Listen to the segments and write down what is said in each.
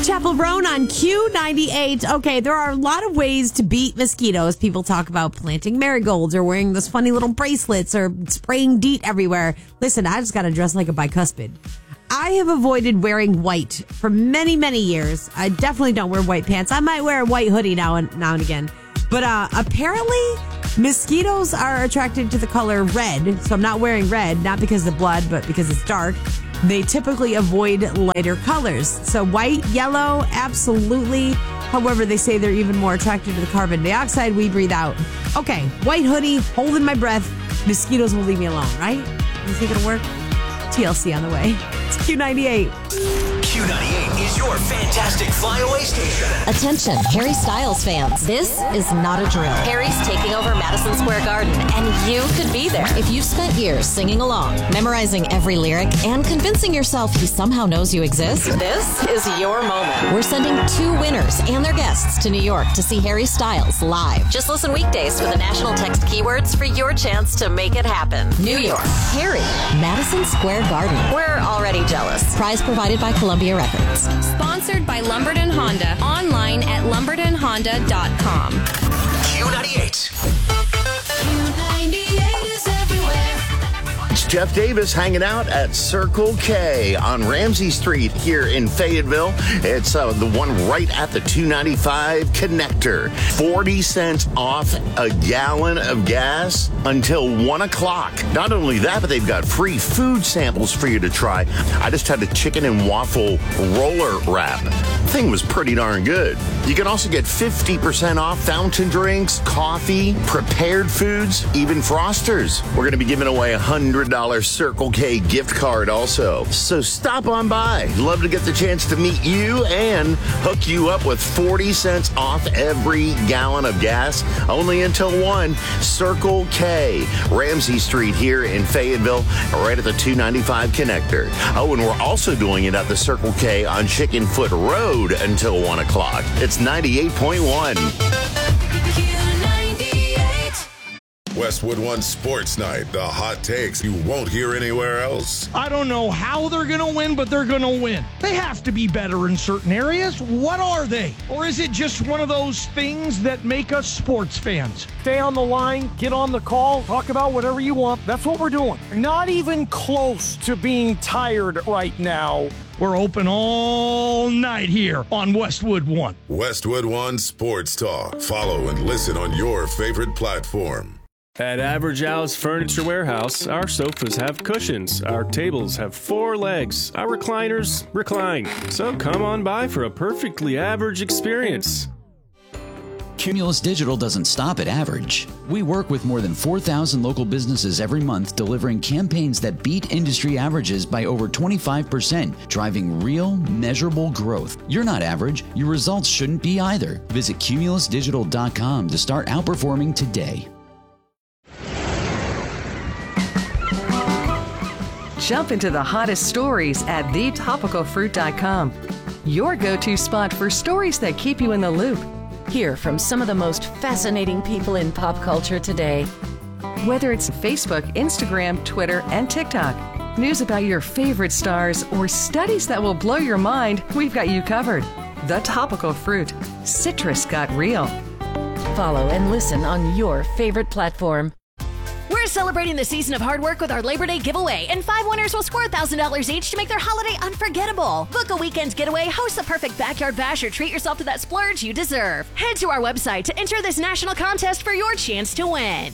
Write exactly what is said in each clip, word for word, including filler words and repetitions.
Chappell Roan on Q ninety-eight. Okay, there are a lot of ways to beat mosquitoes. People talk about planting marigolds or wearing those funny little bracelets or spraying DEET everywhere. Listen, I just got to dress like a bicuspid. I have avoided wearing white for many, many years. I definitely don't wear white pants. I might wear a white hoodie now and now and again. But uh, apparently, mosquitoes are attracted to the color red. So I'm not wearing red, not because of the blood, but because it's dark. They typically avoid lighter colors. So white, yellow, absolutely. However, they say they're even more attracted to the carbon dioxide we breathe out. Okay, white hoodie, holding my breath. Mosquitoes will leave me alone, right? You think it'll work? T L C on the way. It's Q ninety-eight. Q ninety-eight is your fantastic flyaway station. Attention, Harry Styles fans. This is not a drill. Harry's taking over Madison Square Garden, and you could be there. If you've spent years singing along, memorizing every lyric, and convincing yourself he somehow knows you exist, this is your moment. We're sending two winners and their guests to New York to see Harry Styles live. Just listen weekdays for the national text keywords for your chance to make it happen. New York, Harry, Madison Square Garden. We're already jealous. Prize provided by Columbia Records. Sponsored by Lumberton Honda. Online at lumberton honda dot com. Q ninety-eight. Q ninety-eight is everywhere. It's Jeff Davis hanging out at Circle K on Ramsey Street here in Fayetteville. It's uh, the one right at the two ninety-five connector. forty cents off a gallon of gas until one o'clock. Not only that, but they've got free food samples for you to try. I just had a chicken and waffle roller wrap. The thing was pretty darn good. You can also get fifty percent off fountain drinks, coffee, prepared foods, even Frosters. We're going to be giving away a one hundred dollars Circle K gift card also. So stop on by. Love to get the chance to meet you and hook you up with forty cents off every gallon of gas. Only until one. Circle K, Ramsey Street here in Fayetteville, right at the two ninety-five connector. Oh, and we're also doing it at the Circle K on Chickenfoot Road until one o'clock. It's ninety-eight point one. Westwood One Sports Night, the hot takes you won't hear anywhere else. I don't know how they're going to win, but they're going to win. They have to be better in certain areas. What are they? Or is it just one of those things that make us sports fans? Stay on the line, get on the call, talk about whatever you want. That's what we're doing. Not even close to being tired right now. We're open all night here on Westwood One. Westwood One Sports Talk. Follow and listen on your favorite platform. At Average Al's Furniture Warehouse, our sofas have cushions, our tables have four legs, our recliners recline. So come on by for a perfectly average experience. Cumulus Digital doesn't stop at average. We work with more than four thousand local businesses every month, delivering campaigns that beat industry averages by over twenty-five percent, driving real, measurable growth. You're not average. Your results shouldn't be either. Visit cumulus digital dot com to start outperforming today. Jump into the hottest stories at the topical fruit dot com. Your go-to spot for stories that keep you in the loop. Hear from some of the most fascinating people in pop culture today. Whether it's Facebook, Instagram, Twitter, and TikTok, news about your favorite stars, or studies that will blow your mind, we've got you covered. The Topical Fruit. Citrus got real. Follow and listen on your favorite platform. We're celebrating the season of hard work with our Labor Day giveaway, and five winners will score one thousand dollars each to make their holiday unforgettable. Book a weekend getaway, host the perfect backyard bash, or treat yourself to that splurge you deserve. Head to our website to enter this national contest for your chance to win.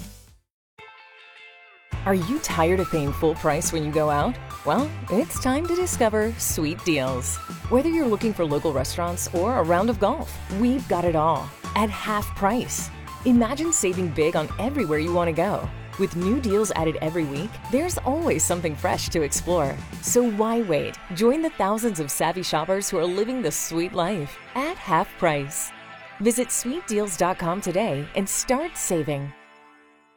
Are you tired of paying full price when you go out? Well, it's time to discover Sweet Deals. Whether you're looking for local restaurants or a round of golf, we've got it all at half price. Imagine saving big on everywhere you want to go. With new deals added every week, there's always something fresh to explore. So why wait? Join the thousands of savvy shoppers who are living the sweet life at half price. Visit sweet deals dot com today and start saving.